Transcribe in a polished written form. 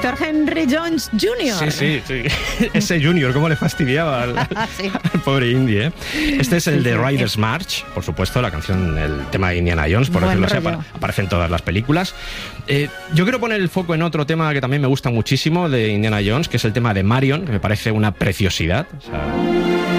Víctor Henry Jones Jr. Sí. Ese Junior, cómo le fastidiaba al pobre Indy, ¿eh? Este es el de Riders March, por supuesto, la canción, el tema de Indiana Jones, por decirlo así, aparece en todas las películas. Yo quiero poner el foco en otro tema que también me gusta muchísimo de Indiana Jones, que es el tema de Marion, que me parece una preciosidad. O sea,